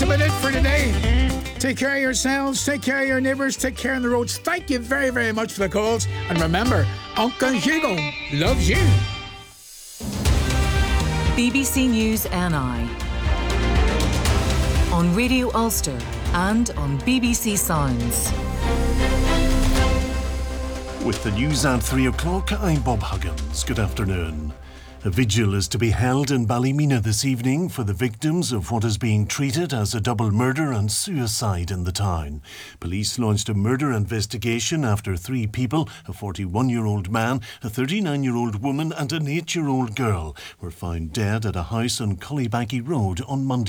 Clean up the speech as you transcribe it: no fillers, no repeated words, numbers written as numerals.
that's about it for today. Take care of yourselves, take care of your neighbours, take care on the roads. Thank you very, very much for the calls. And remember, Uncle Hugo loves you. BBC News NI on Radio Ulster and on BBC Sounds. With the news at 3 o'clock, I'm Bob Huggins. Good afternoon. A vigil is to be held in Ballymena this evening for the victims of what is being treated as a double murder and suicide in the town. Police launched a murder investigation after 3 people, a 41-year-old man, a 39-year-old woman and an 8-year-old girl, were found dead at a house on Cullybackey Road on Monday.